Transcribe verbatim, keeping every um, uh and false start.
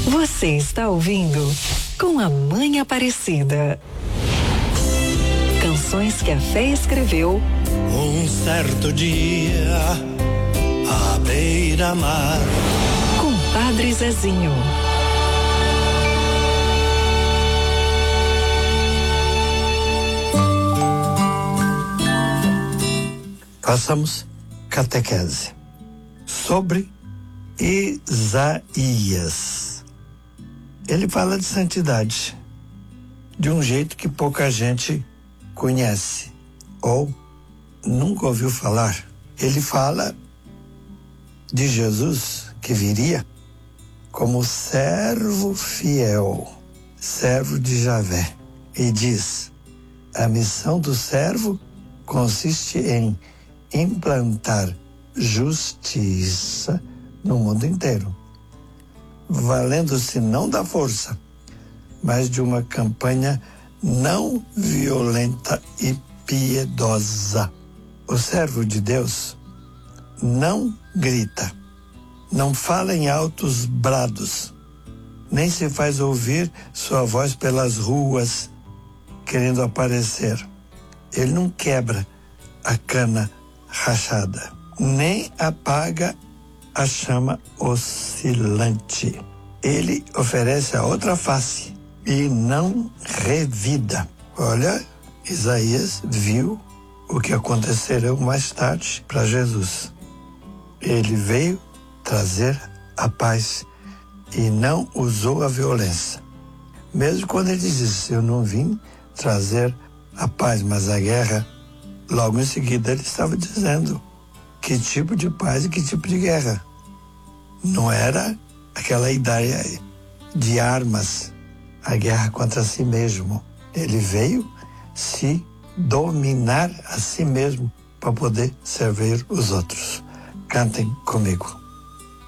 Você está ouvindo Com a Mãe Aparecida. Canções que a fé escreveu. Um certo dia, à beira-mar. Com Padre Zezinho. Façamos catequese sobre Isaías. Ele fala de santidade de um jeito que pouca gente conhece ou nunca ouviu falar. Ele fala de Jesus que viria como servo fiel, servo de Javé, e diz: a missão do servo consiste em implantar justiça no mundo inteiro, valendo-se não da força, mas de uma campanha não violenta e piedosa. O servo de Deus não grita, não fala em altos brados, nem se faz ouvir sua voz pelas ruas querendo aparecer. Ele não quebra a cana rachada, nem apaga a chama oscilante. Ele oferece a outra face e não revida. Olha, Isaías viu o que acontecerá mais tarde para Jesus. Ele veio trazer a paz e não usou a violência. Mesmo quando ele disse: eu não vim trazer a paz, mas a guerra, logo em seguida ele estava dizendo que tipo de paz e que tipo de guerra. Não era aquela ideia de armas, a guerra contra si mesmo. Ele veio se dominar a si mesmo para poder servir os outros. Cantem comigo.